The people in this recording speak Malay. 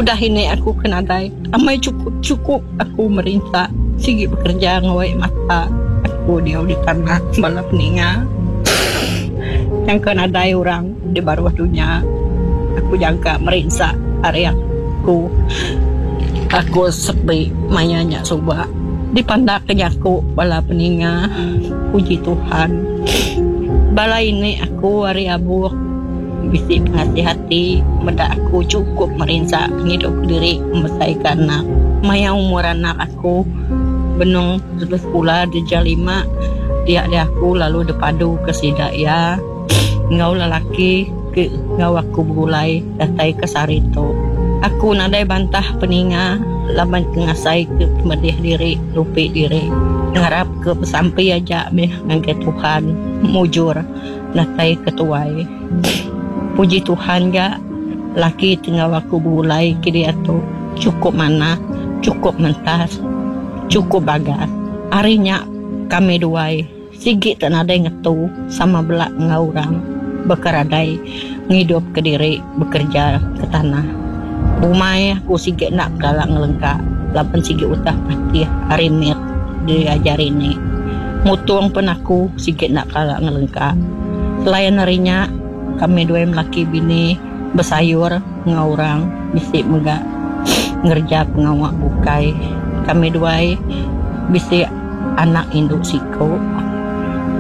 Udah ini aku kenaday. Amai cukup aku merinta. Sige bekerja ngawai mata. Aku dia di tanah balap ninga. Yang kenaday orang di baru dunia. Aku jangka merinsa area aku sepi mayanya coba dipandak kenyaku bala peninga. Puji Tuhan bala ini aku hari abu bisi penghati-hati meda aku cukup merinsa hidup diri membesaikan anak maya umur anak aku benung terus pula di jalima dia aku lalu depadu ke sidaya ngau lelaki ke ngau aku bulai datai ke sarito aku nadai bantah peninga laban kengasai ke medih diri lupi diri ngarap ke pesampai aja ngangge Tuhan mujur natai ketuai puji Tuhan ya laki tinggal aku bulai kini tu cukup mana cukup mentas cukup bagas harinya kami duai sigi tak ada ngetu sama belak ngaurang bekeradai ngidup ke diri bekerja ke tanah bumai aku sigi nak galak ngelengkak lapan sigi utah pati harimit diajari ni mutuang pun aku sigi nak galak ngelengkak selain harinya kami dua laki bini bersayur ngaurang bisi megak ngerja pengawak bukai kami dua bisi anak induk siko